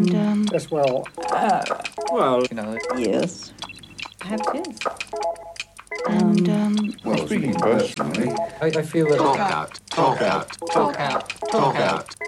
Yes, well, Yes. I have kids. Well, speaking personally, I feel that Talk out.